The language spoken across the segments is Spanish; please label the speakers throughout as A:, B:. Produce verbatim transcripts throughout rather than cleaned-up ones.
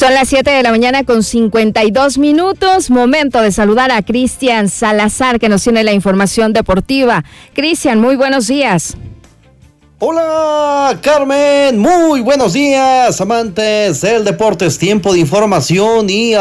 A: Son las siete de la mañana con cincuenta y dos minutos. Momento de saludar a Cristian Salazar, que nos tiene la información deportiva. Cristian, muy buenos días.
B: Hola, Carmen. Muy buenos días, amantes del deporte. Es tiempo de información y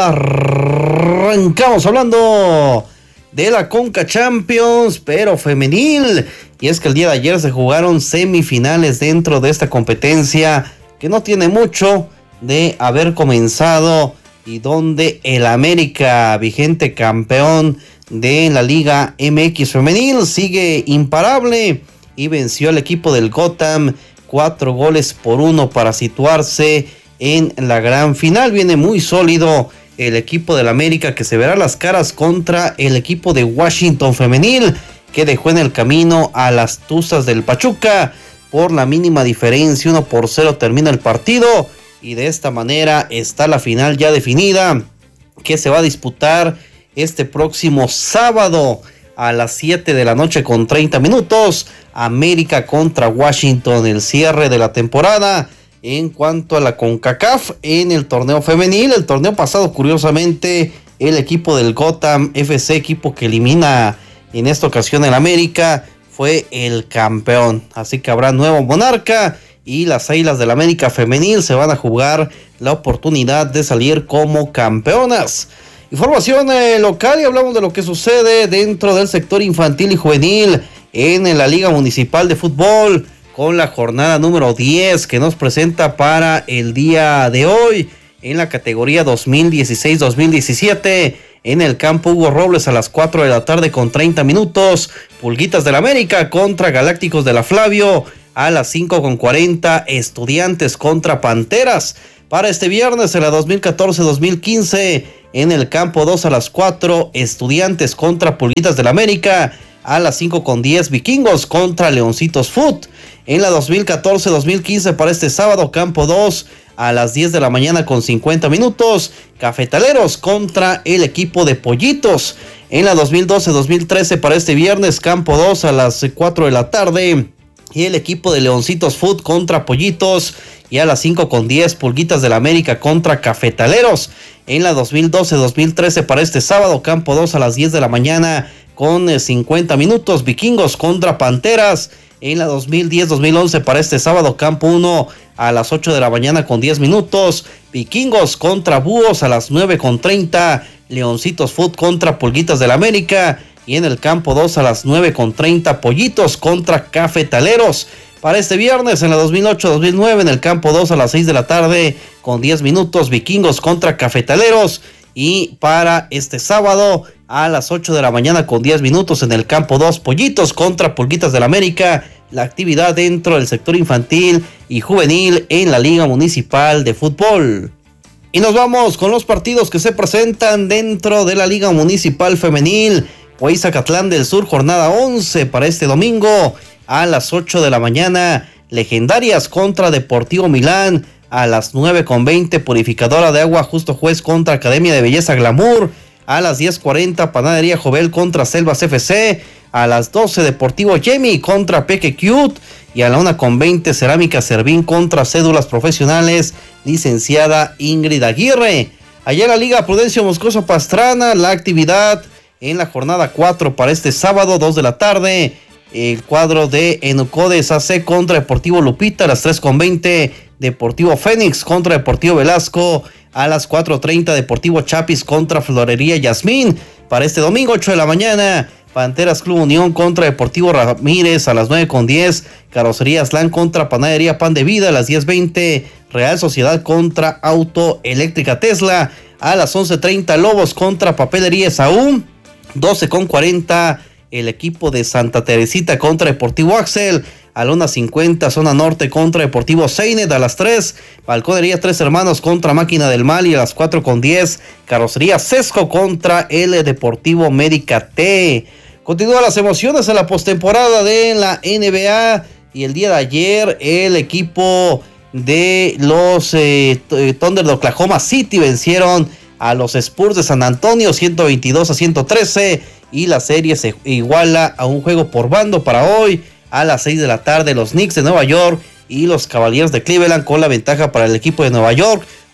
B: arrancamos hablando de la Conca Champions, pero femenil. Y es que el día de ayer se jugaron semifinales dentro de esta competencia que no tiene mucho de haber comenzado y donde el América, vigente campeón de la Liga M X femenil, sigue imparable y venció al equipo del Gotham cuatro goles por uno para situarse en la gran final. Viene muy sólido el equipo del América, que se verá las caras contra el equipo de Washington femenil, que dejó en el camino a las Tuzas del Pachuca por la mínima diferencia. Uno por cero termina el partido. Y de esta manera está la final ya definida, que se va a disputar este próximo sábado a las siete de la noche con treinta minutos. América contra Washington, el cierre de la temporada en cuanto a la CONCACAF en el torneo femenil. El torneo pasado, curiosamente, el equipo del Gotham F C, equipo que elimina en esta ocasión el América, fue el campeón. Así que habrá nuevo monarca. Y las Águilas del América femenil se van a jugar la oportunidad de salir como campeonas. Información eh, local, y hablamos de lo que sucede dentro del sector infantil y juvenil en la Liga Municipal de Fútbol, con la jornada número diez que nos presenta para el día de hoy en la categoría dos mil dieciséis dos mil diecisiete. En el campo Hugo Robles a las cuatro de la tarde con treinta minutos. Pulguitas del América contra Galácticos de la Flavio. A las cinco con cuarenta, Estudiantes contra Panteras. Para este viernes en la dos mil catorce dos mil quince, en el campo dos a las cuatro, Estudiantes contra Pulguitas del América. A las cinco con diez, Vikingos contra Leoncitos Foot. En la dos mil catorce dos mil quince para este sábado, campo dos a las diez de la mañana con cincuenta minutos, Cafetaleros contra el equipo de Pollitos. En la dos mil doce dos mil trece para este viernes, campo dos a las cuatro de la tarde, y el equipo de Leoncitos Food contra Pollitos. Y a las cinco con diez, Pulguitas del América contra Cafetaleros. En la dos mil doce dos mil trece para este sábado, campo dos a las diez de la mañana con cincuenta minutos, Vikingos contra Panteras. En la dos mil diez dos mil once para este sábado, campo uno a las ocho de la mañana con diez minutos, Vikingos contra Búhos. A las nueve con treinta, Leoncitos Food contra Pulguitas del América. Y en el campo dos a las nueve con treinta, Pollitos contra Cafetaleros. Para este viernes en la dos mil ocho dos mil nueve, en el campo dos a las seis de la tarde con diez minutos, Vikingos contra Cafetaleros. Y para este sábado a las ocho de la mañana con diez minutos, en el campo dos, Pollitos contra Pulguitas del América. La actividad dentro del sector infantil y juvenil en la Liga Municipal de Fútbol. Y nos vamos con los partidos que se presentan dentro de la Liga Municipal Femenil. Zacatlán del Sur, jornada once para este domingo a las ocho de la mañana. Legendarias contra Deportivo Milán. A las nueve con veinte, Purificadora de Agua Justo Juez contra Academia de Belleza Glamour. A las diez cuarenta, Panadería Jovel contra Selvas F C. A las doce, Deportivo Yemi contra Peque Cute. Y a la una con veinte, Cerámica Servín contra Cédulas Profesionales, licenciada Ingrid Aguirre. Allá en la Liga Prudencio Moscoso Pastrana, la actividad en la jornada cuatro para este sábado, dos de la tarde, el cuadro de Enucodes A C contra Deportivo Lupita. A las tres con veinte, Deportivo Fénix contra Deportivo Velasco. A las cuatro treinta, Deportivo Chapis contra Florería Yasmín. Para este domingo, ocho de la mañana, Panteras Club Unión contra Deportivo Ramírez. A las nueve con diez, Carrocería Aslan contra Panadería Pan de Vida. A las diez veinte, Real Sociedad contra Auto Eléctrica Tesla. A las once treinta, Lobos contra Papelería Esaú. doce con cuarenta, el equipo de Santa Teresita contra Deportivo Axel. A la una cincuenta, Zona Norte contra Deportivo Seinet. A las tres, Balconería Tres Hermanos contra Máquina del Mal. Y a las cuatro con diez, Carrocería Sesco contra el Deportivo Médica T. Continúan las emociones en la postemporada de la N B A. Y el día de ayer, el equipo de los eh, Thunder de Oklahoma City vencieron a los Spurs de San Antonio ciento veintidós a ciento trece. Y la serie se iguala a un juego por bando para hoy. A las seis de la tarde, los Knicks de Nueva York y los Cavaliers de Cleveland, con la ventaja para el equipo de Nueva York.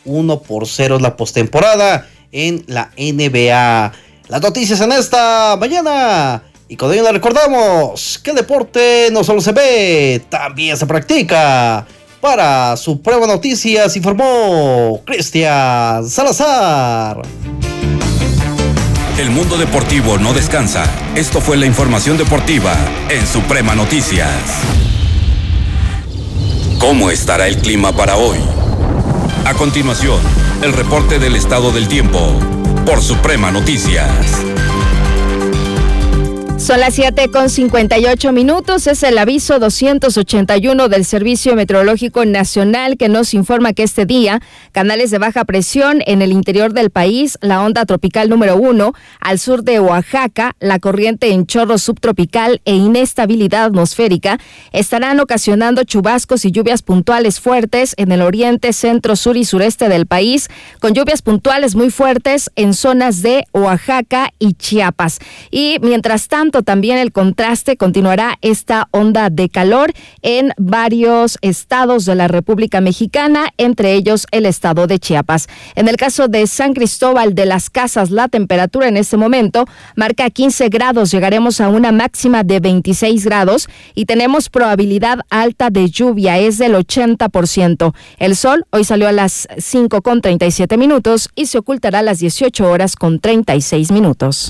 B: uno por cero es la postemporada en la N B A. Las noticias en esta mañana. Y con ello le recordamos que el deporte no solo se ve, también se practica. Para Suprema Noticias informó Cristian Salazar.
C: El mundo deportivo no descansa. Esto fue la información deportiva en Suprema Noticias. ¿Cómo estará el clima para hoy? A continuación, el reporte del estado del tiempo por Suprema Noticias.
A: Son las siete con cincuenta y ocho minutos, es el aviso doscientos ochenta y uno del Servicio Meteorológico Nacional que nos informa que este día, canales de baja presión en el interior del país, la onda tropical número uno, al sur de Oaxaca, la corriente en chorro subtropical e inestabilidad atmosférica, estarán ocasionando chubascos y lluvias puntuales fuertes en el oriente, centro, sur y sureste del país, con lluvias puntuales muy fuertes en zonas de Oaxaca y Chiapas. Y mientras tanto, también el contraste continuará esta onda de calor en varios estados de la República Mexicana, entre ellos el estado de Chiapas. En el caso de San Cristóbal de las Casas, la temperatura en este momento marca quince grados, llegaremos a una máxima de veintiséis grados y tenemos probabilidad alta de lluvia, es del ochenta por ciento. El sol hoy salió a las cinco con treinta y siete minutos y se ocultará a las dieciocho horas con treinta y seis minutos.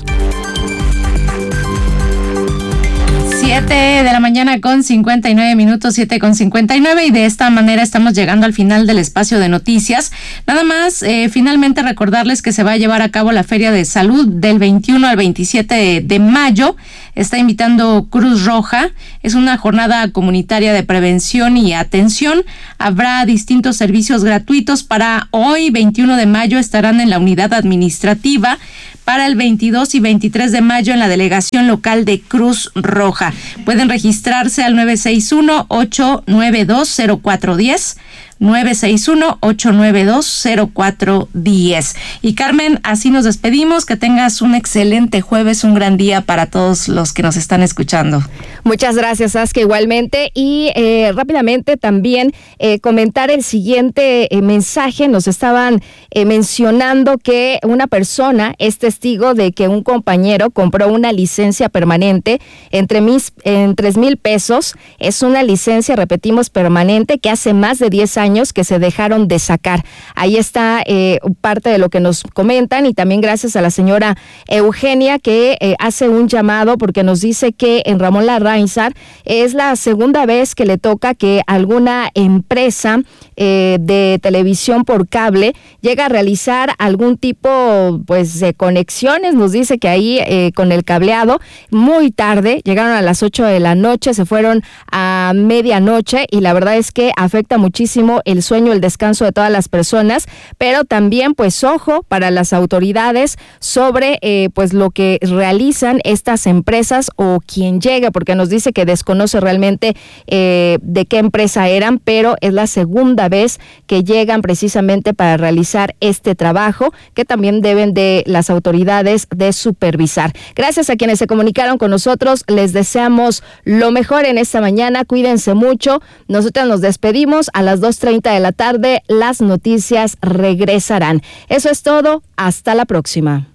D: siete de la mañana con cincuenta y nueve minutos, siete con cincuenta y nueve, y de esta manera estamos llegando al final del espacio de noticias. Nada más, eh, finalmente recordarles que se va a llevar a cabo la Feria de Salud del veintiuno al veintisiete de, de mayo. Está invitando Cruz Roja. Es una jornada comunitaria de prevención y atención. Habrá distintos servicios gratuitos. Para hoy, veintiuno de mayo, estarán en la unidad administrativa. Para el veintidós y veintitrés de mayo en la delegación local de Cruz Roja. Pueden registrarse al nueve seis uno, ocho nueve dos, cero cuatro uno cero, nueve seis uno, ocho nueve dos, cero cuatro uno cero. Y Carmen, así nos despedimos. Que tengas un excelente jueves, un gran día para todos los que nos están escuchando.
A: Muchas gracias, Saskia, igualmente. Y eh, rápidamente también eh, comentar el siguiente eh, mensaje. Nos estaban eh, mencionando que una persona es testigo de que un compañero compró una licencia permanente entre mis, en tres mil pesos. Es una licencia, repetimos, permanente, que hace más de diez años que se dejaron de sacar. Ahí está eh, parte de lo que nos comentan, y también gracias a la señora Eugenia que eh, hace un llamado porque nos dice que en Ramón Larrainzar es la segunda vez que le toca que alguna empresa eh, de televisión por cable llega a realizar algún tipo pues de conexiones. Nos dice que ahí eh, con el cableado muy tarde, llegaron a las ocho de la noche, se fueron a medianoche, y la verdad es que afecta muchísimo el sueño, el descanso de todas las personas, pero también pues ojo para las autoridades sobre eh, pues lo que realizan estas empresas o quien llegue, porque nos dice que desconoce realmente eh, de qué empresa eran, pero es la segunda vez que llegan precisamente para realizar este trabajo que también deben de las autoridades de supervisar. Gracias a quienes se comunicaron con nosotros, les deseamos lo mejor en esta mañana, cuídense mucho, nosotros nos despedimos. A las dos treinta de la tarde las noticias regresarán. Eso es todo, hasta la próxima.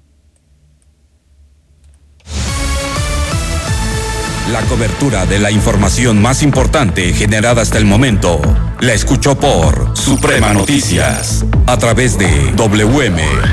C: La cobertura de la información más importante generada hasta el momento la escuchó por Suprema Noticias a través de W M